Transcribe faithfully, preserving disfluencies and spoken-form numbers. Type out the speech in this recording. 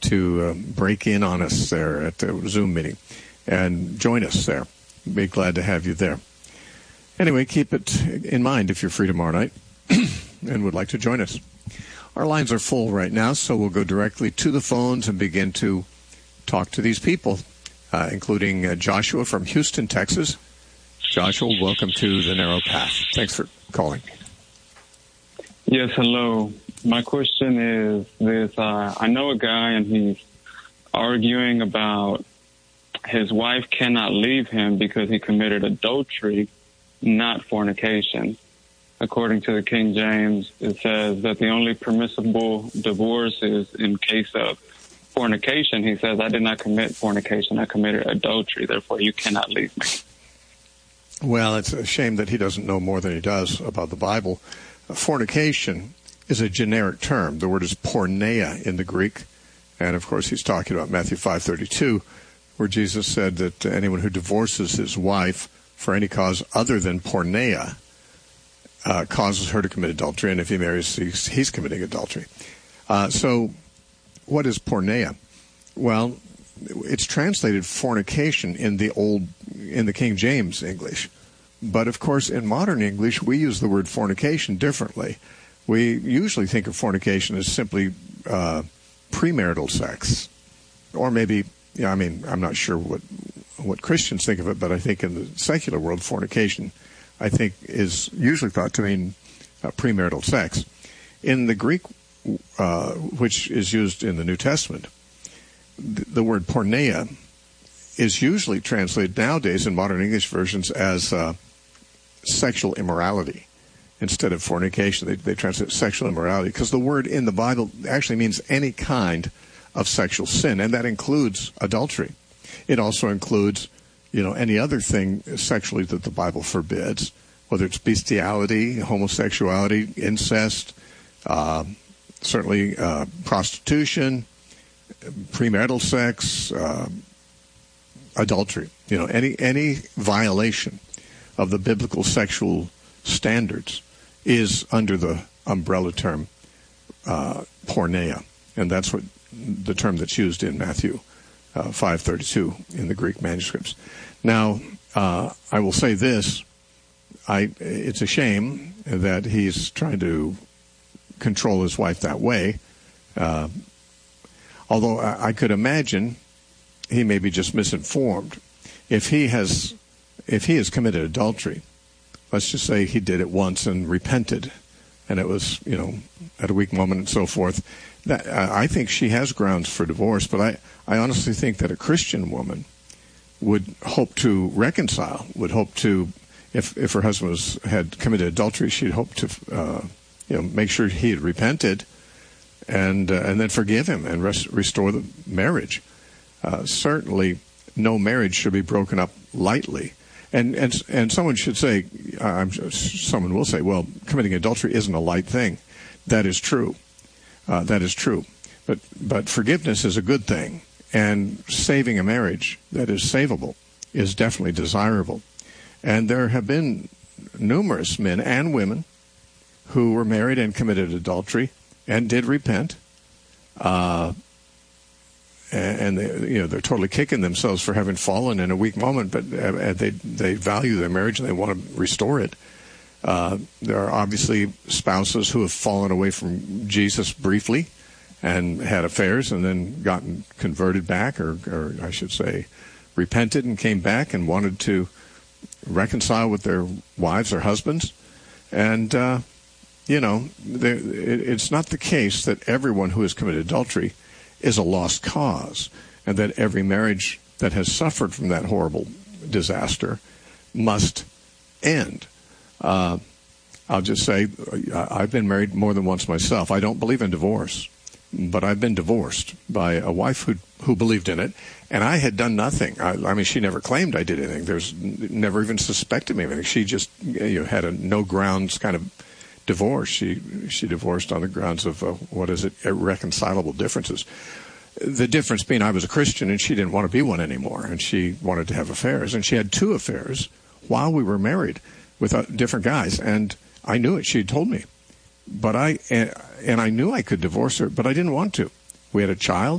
to uh, break in on us there at the Zoom meeting and join us there. Be glad to have you there. Anyway, keep it in mind if you're free tomorrow night and would like to join us. Our lines are full right now, so we'll go directly to the phones and begin to talk to these people, uh, including uh, Joshua from Houston, Texas. Joshua, welcome to The Narrow Path. Thanks for calling. Yes, hello. My question is this. Uh, I know a guy, and he's arguing about his wife cannot leave him because he committed adultery, not fornication. According to the King James, it says that the only permissible divorce is in case of fornication. He says, I did not commit fornication. I committed adultery. Therefore, you cannot leave me. Well, it's a shame that he doesn't know more than he does about the Bible. Fornication is a generic term. The word is porneia in the Greek. And, of course, he's talking about Matthew five thirty-two, where Jesus said that anyone who divorces his wife for any cause other than porneia uh, causes her to commit adultery. And if he marries, he's, he's committing adultery. Uh, so what is porneia? Well, it's translated fornication in the old, in the King James English. But, of course, in modern English, we use the word fornication differently. We usually think of fornication as simply uh, premarital sex. Or maybe, yeah, I mean, I'm not sure what what Christians think of it, but I think in the secular world, fornication, I think, is usually thought to mean uh, premarital sex. In the Greek, uh, which is used in the New Testament, th- the word porneia is usually translated nowadays in modern English versions as uh, sexual immorality. Instead of fornication, they, they translate sexual immorality, because the word in the Bible actually means any kind of sexual sin, and that includes adultery. It also includes, you know, any other thing sexually that the Bible forbids, whether it's bestiality, homosexuality, incest, uh, certainly uh, prostitution, premarital sex, uh, adultery. You know, any any violation of the biblical sexual standards is under the umbrella term uh, porneia, and that's what the term that's used in Matthew uh, five thirty-two in the Greek manuscripts. Now, uh, I will say this: I it's a shame that he's trying to control his wife that way. Uh, although I, I could imagine he may be just misinformed. If he has, if he has committed adultery, let's just say he did it once and repented, and it was, you know, at a weak moment and so forth. That, uh, I think she has grounds for divorce, but I, I honestly think that a Christian woman would hope to reconcile, would hope to, if if her husband was, had committed adultery, she'd hope to, uh, you know, make sure he had repented, and uh, and then forgive him and res- restore the marriage. Uh, certainly, no marriage should be broken up lightly. And and and someone should say, uh, I'm sure someone will say, well, committing adultery isn't a light thing. That is true. Uh, that is true. But but forgiveness is a good thing, and saving a marriage that is savable is definitely desirable. And there have been numerous men and women who were married and committed adultery and did repent. Uh, And they, you know, they're totally kicking themselves for having fallen in a weak moment, but uh, they they value their marriage and they want to restore it. Uh, there are obviously spouses who have fallen away from Jesus briefly and had affairs and then gotten converted back, or, or I should say, repented and came back and wanted to reconcile with their wives or husbands. And, uh, you know, it, it's not the case that everyone who has committed adultery is a lost cause, and that every marriage that has suffered from that horrible disaster must end. Uh, I'll just say, I've been married more than once myself. I don't believe in divorce, but I've been divorced by a wife who who believed in it, and I had done nothing. I, I mean, she never claimed I did anything. There's never even suspected me of anything. She just, you know, had a no grounds kind of divorce. She she divorced on the grounds of, uh, what is it, irreconcilable differences. The difference being I was a Christian and she didn't want to be one anymore, and she wanted to have affairs, and she had two affairs while we were married with uh, different guys, and I knew it. She had told me. But I, and, and I knew I could divorce her, but I didn't want to. We had a child.